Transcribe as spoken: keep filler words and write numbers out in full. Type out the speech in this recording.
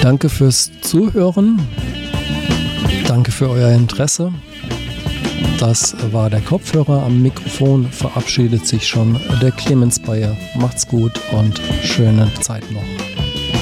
Danke fürs Zuhören. Danke für euer Interesse. Das war der Kopfhörer. Am Mikrofon verabschiedet sich schon der Clemens Bayer. Macht's gut und schöne Zeit noch.